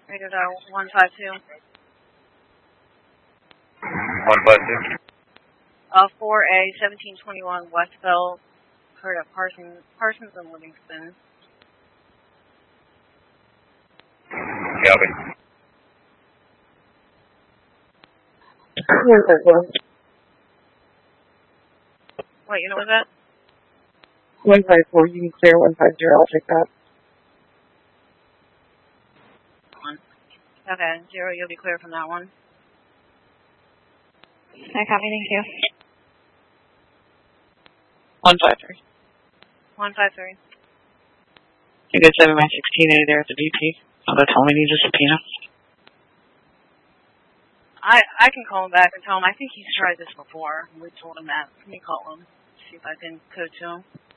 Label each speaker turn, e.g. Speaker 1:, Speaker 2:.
Speaker 1: Rated 152.
Speaker 2: 152.
Speaker 1: 4A 1721 Westville, heard at Parsons and Livingston.
Speaker 2: Copy.
Speaker 3: 151.
Speaker 1: What unit was that?
Speaker 3: 154, you can clear 150, I'll take that.
Speaker 1: Okay, 0, you'll be clear from that one.
Speaker 4: I copy, thank you.
Speaker 5: 153.
Speaker 1: 153.
Speaker 5: You get 7 by 1680 there at the VP. Although tell me needs a subpoena.
Speaker 1: I can call him back and tell him I think he's tried this before. We told him that. Let me call him, see if I can code to him.